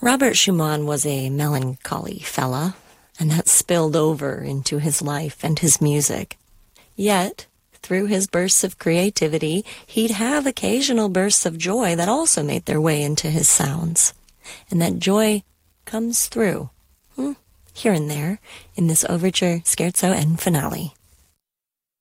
Robert Schumann was a melancholy fella, and that spilled over into his life and his music. Yet, through his bursts of creativity, he'd have occasional bursts of joy that also made their way into his sounds. And that joy comes through, here and there, in this overture, scherzo, and finale.